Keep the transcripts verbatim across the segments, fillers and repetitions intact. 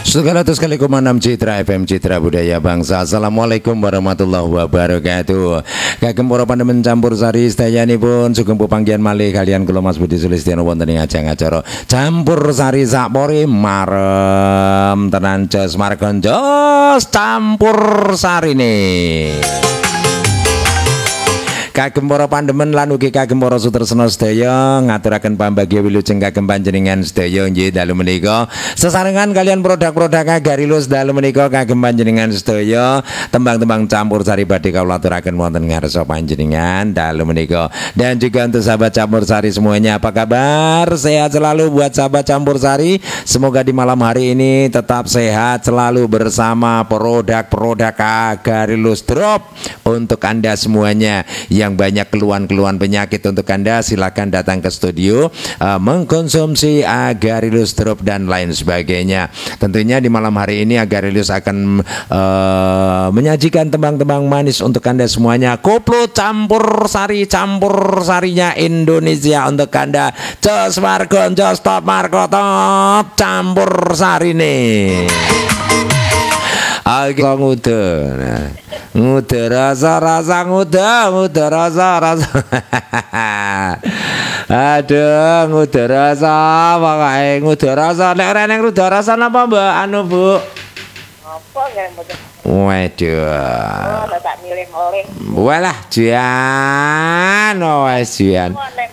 seratus kali koma enam Citra F M Citra Budaya Bangsa. Assalamualaikum warahmatullahi wabarakatuh. Kagem para pandemen campur sari sedayanipun sugeng pepanggihan malih kalian kula Mas Budi Sulistiano wonten ing ajang acara campur sari sakpori marem tenan jos margon jos campur sarine. Kagem para pandemen lan ugi kagem para sutresna sedaya ngaturaken pambagya wilujeng kagem panjenengan sedaya nggih dalu menika sesarengan kalian produk-produk Agarilus dalu menika kagem panjenengan sedaya tembang-tembang campur sari badhe kawula aturaken wonten ngarsa panjenengan dalu menika. Dan juga untuk sahabat campur sari semuanya, apa kabar? Sehat selalu buat sahabat campur sari. Semoga di malam hari ini tetap sehat selalu bersama produk-produk Agarilus Drop untuk Anda semuanya. Yang yang banyak keluhan-keluhan penyakit untuk Anda, silakan datang ke studio uh, mengkonsumsi Agarilus Drop dan lain sebagainya. Tentunya di malam hari ini Agarilus akan uh, menyajikan tembang-tembang manis untuk Anda semuanya. Koplo campur sari, campur sarinya Indonesia untuk Anda. Jos Margon, Jos Top Marco Top campur sari nih. Agak ngude, nah. Ngude rasa rasa ngude, ngude rasa rasa. Aduh, ngude rasa, pakai ngude rasa. Nek ora ning ngude rasa napa Mbak anu Bu? Apa nggak mau? Waduh. Oh, tak milih oleh. Walah, jian, wes jian.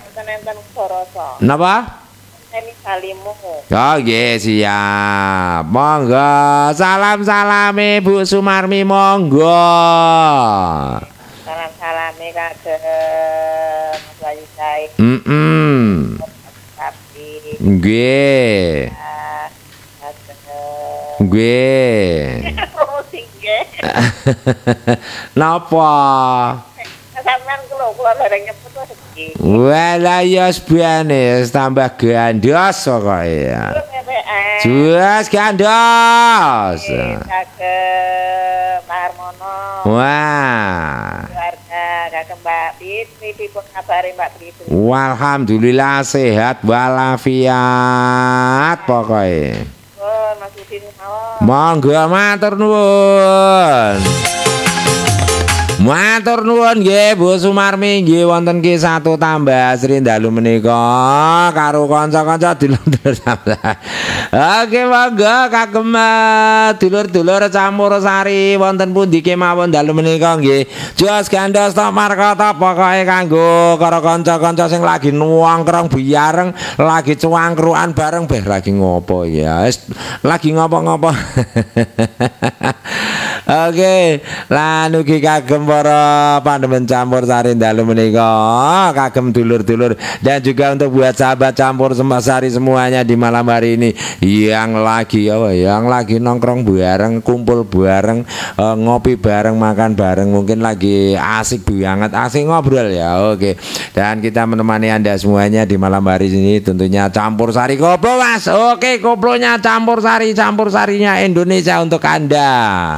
Napa? Ini salimu. Oh nggih siap. Monggo salam-salame Bu Sumarmi monggo. Salam-salame kagem Mas Bayu Said. Heeh. Tapi nggih. Nggih. Promosi nggih. Napa? Sampeyan kula kula bareng nyebut rezeki. Wala ya sebane tambah gandos kok ya. Jelas gandos. Kagem Pak Harmono. Wah. Keluarga kagem Mbak Fitri dipun ngabari Mbak Fitri. Alhamdulillah sehat walafiat pokoknya. Oh, Mas Udin mawon. Monggo matur nuwun. Matur nuwun nggih Bu Sumarmi nggih wonten ki satu tambah Sri dalu menika karo kanca-kanca dulur-dulur. Oke monggo kagem dulur-dulur campur sari wonten pundi kemawon dalu menika nggih. Jos gandos Top Marco Top pokoke kanggo karo kanca-kanca sing lagi nongkrong bareng, lagi cuangkruan bareng beh lagi ngopo ya. Lagi ngopo-ngopo. Oke, lan ugi kagem para pandemen campur sari dalu menika, kagem dulur-dulur dan juga untuk buat sahabat campur sari semuanya di malam hari ini yang lagi apa yang lagi nongkrong bareng, kumpul bareng, uh, ngopi bareng, makan bareng, mungkin lagi asik banget, asik ngobrol ya. Oke. Dan kita menemani Anda semuanya di malam hari ini tentunya campur sari koplo Mas. Oke, koplonya campur sari, campur sarinya Indonesia untuk Anda.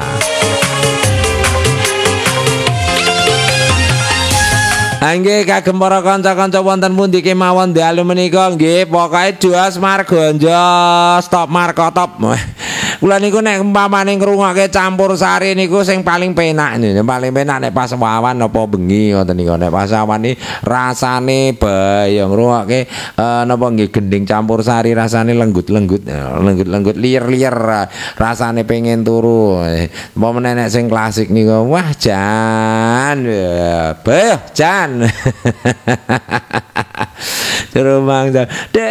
Nggih kagem para kanca-kanca wonten pundi kemawon dalu menika nggih pokoke Jos Margon Jos Top Marco Top. Kula niku nek umpamane ngrungokke campur sari niku sing paling penak niku paling penak nek pas wawan apa bengi ngoten niku nek pas wawan iki rasane bae ngrungokke uh, napa nggih gending campur sari rasane lenggut-lenggut lenggut-lenggut lier-lier rasane pengen turu. Apa meneh nek sing klasik niku wah jan bae jan. Terus mangsa